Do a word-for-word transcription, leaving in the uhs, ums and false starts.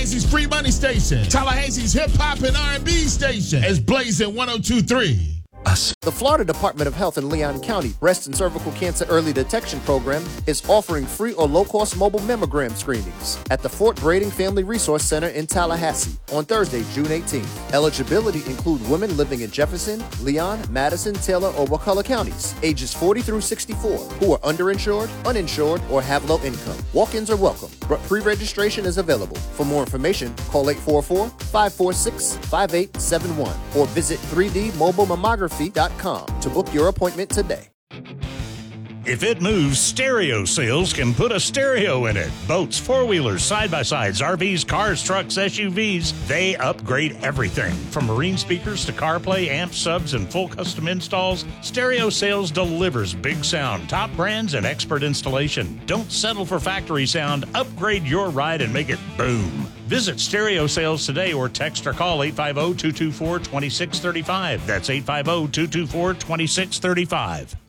Tallahassee's free money station. Tallahassee's hip hop and R and B station is Blazing one oh two point three. The Florida Department of Health in Leon County Breast and Cervical Cancer Early Detection Program is offering free or low-cost mobile mammogram screenings at the Fort Brading Family Resource Center in Tallahassee on Thursday, June eighteenth. Eligibility include women living in Jefferson, Leon, Madison, Taylor, or Wakulla counties, ages forty through sixty-four, who are underinsured, uninsured, or have low income. Walk-ins are welcome, but pre-registration is available. For more information, call eight four four, five four six, five eight seven one or visit three D mobile mammography dot com to book your appointment today. If it moves, Stereo Sales can put a stereo in it. Boats, four-wheelers, side-by-sides, R Vs, cars, trucks, S U Vs, they upgrade everything. From marine speakers to CarPlay, amp subs, and full custom installs, Stereo Sales delivers big sound, top brands, and expert installation. Don't settle for factory sound. Upgrade your ride and make it boom. Visit Stereo Sales today or text or call eight five zero, two two four, two six three five. That's eight five zero, two two four, two six three five.